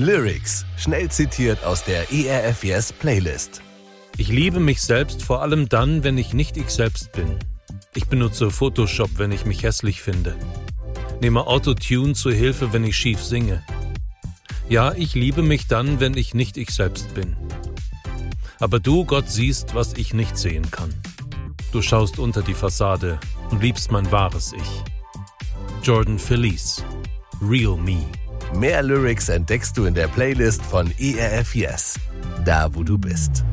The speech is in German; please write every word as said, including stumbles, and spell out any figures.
Lyrics, schnell zitiert aus der E R F Yes Playlist. Ich liebe mich selbst vor allem dann, wenn ich nicht ich selbst bin. Ich benutze Photoshop, wenn ich mich hässlich finde. Nehme Autotune zur Hilfe, wenn ich schief singe. Ja, ich liebe mich dann, wenn ich nicht ich selbst bin. Aber du, Gott, siehst, was ich nicht sehen kann. Du schaust unter die Fassade und liebst mein wahres Ich. Jordan Feliz, Real Me. Mehr Lyrics entdeckst du in der Playlist von E R F Yes, da wo du bist.